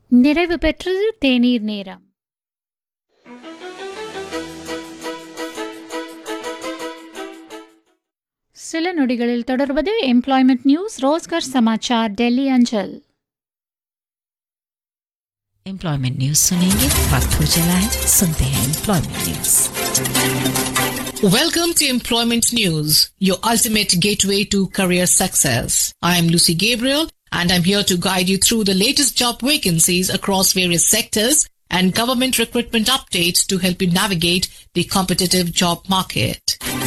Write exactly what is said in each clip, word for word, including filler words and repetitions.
நிறைவு பெற்றது தேநீர் நேரம். சில நொடிகளில் தொடர்வது எம்ப்ளாய்மெண்ட் நியூஸ், ரோஸ்கர் சமாச்சார், டெல்லி அஞ்சல். एम्प्लॉयमेंट न्यूज सुनेंगे, वक्त हो चला है, सुनते हैं employment news. Welcome to Employment News, your ultimate gateway to career success. I am Lucy Gabriel and I'm here to guide you through the latest job vacancies across various sectors and government recruitment updates to help you navigate the competitive job market.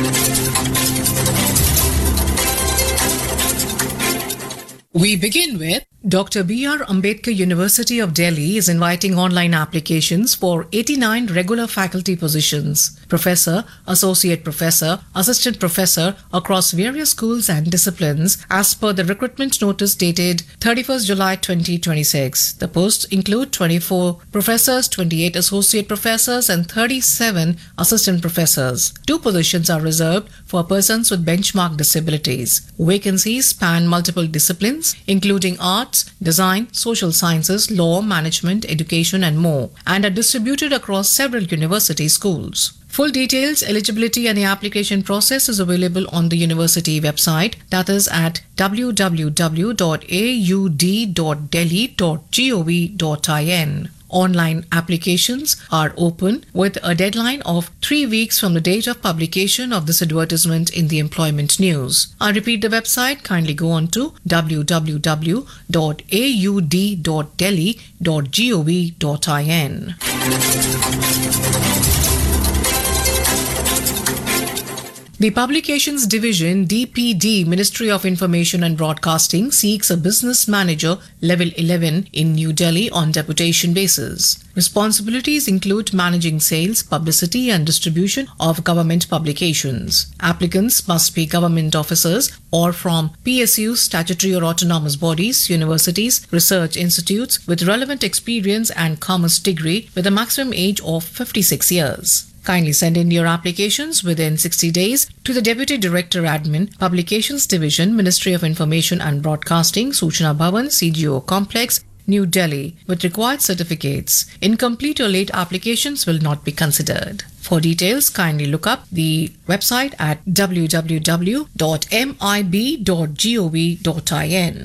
We begin with Doctor B R Ambedkar University of Delhi is inviting online applications for eighty-nine regular faculty positions, professor, associate professor, assistant professor across various schools and disciplines as per the recruitment notice dated thirty-first July twenty twenty-six. The posts include twenty-four professors, twenty-eight associate professors and thirty-seven assistant professors. Two positions are reserved for persons with benchmark disabilities. Vacancies span multiple disciplines including arts, design, social sciences, law, management, education and more, and are distributed across several university schools. Full details, eligibility and the application process is available on the university website, that is at w w w dot a u d dot delhi dot gov dot in. Online applications are open with a deadline of three weeks from the date of publication of this advertisement in the Employment News. I repeat the website, kindly go on to w w w dot a u d dot delhi dot gov dot in. The Publications Division, D P D, Ministry of Information and Broadcasting, seeks a business manager level eleven in New Delhi on deputation basis. Responsibilities include managing sales, publicity and distribution of government publications. Applicants must be government officers or from P S Us, statutory or autonomous bodies, universities, research institutes with relevant experience and commerce degree with a maximum age of fifty-six years. Kindly send in your applications within sixty days to the Deputy Director Admin, Publications Division, Ministry of Information and Broadcasting, Suchna Bhavan, C G O Complex, New Delhi, with required certificates. Incomplete or late applications will not be considered. For details, kindly look up the website at w w w dot m i b dot gov dot in.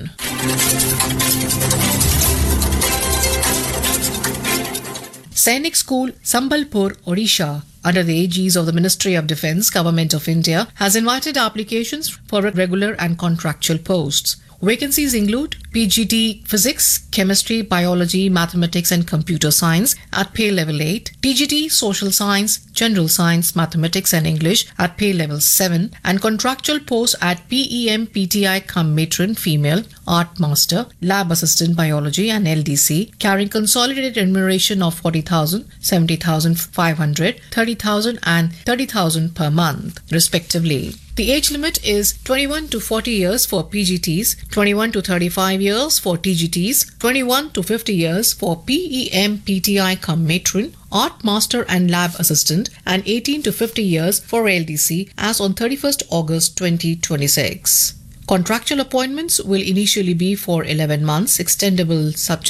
Sainik School, Sambalpur, Odisha, under the aegis of the Ministry of Defence, Government of India, has invited applications for regular and contractual posts. Vacancies include P G T Physics, Chemistry, Biology, Mathematics and Computer Science at pay level eight, T G T Social Science, General Science, Mathematics and English at pay level seven, and contractual posts at P E M P T I cum matron female, Art Master, Lab Assistant Biology and L D C, carrying consolidated remuneration of forty thousand, seventy thousand five hundred, thirty thousand and thirty thousand per month, respectively. The age limit is twenty-one to forty years for P G Ts, twenty-one to thirty-five years for T G Ts, twenty-one to fifty years for P E M P T I cum matron, Art Master and Lab Assistant, and eighteen to fifty years for L D C as on thirty-first August twenty twenty-six. Contractual appointments will initially be for eleven months, extendable subject